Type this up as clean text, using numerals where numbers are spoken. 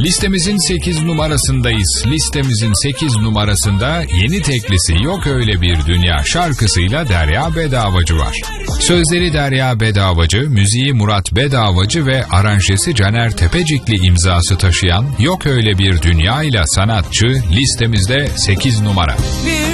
Listemizin 8 numarasındayız. Listemizin 8 numarasında yeni teklisi Yok Öyle Bir Dünya şarkısıyla Derya Bedavacı var. Sözleri Derya Bedavacı, müziği Murat Bedavacı ve aranjesi Caner Tepecikli imzası taşıyan Yok Öyle Bir Dünya ile sanatçı listemizde 8 numara.